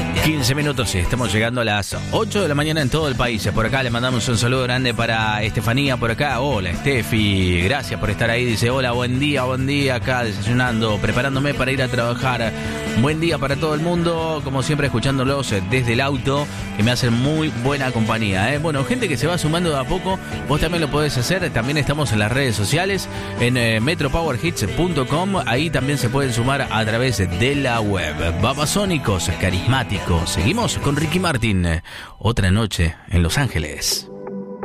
15 minutos, sí, estamos llegando a las 8 de la mañana en todo el país. Por acá le mandamos un saludo grande para Estefanía por acá. Hola, Estefi, gracias por estar ahí. Dice, hola, buen día, acá desayunando, preparándome para ir a trabajar. Buen día para todo el mundo, como siempre escuchándolos desde el auto, que me hacen muy buena compañía. Bueno, gente que se va sumando de a poco, vos también lo podés hacer. También estamos en las redes sociales, en metropowerhits.com. Ahí también se pueden sumar a través de la web. Babasónicos, carismáticos. Seguimos con Ricky Martin. Otra noche en Los Ángeles.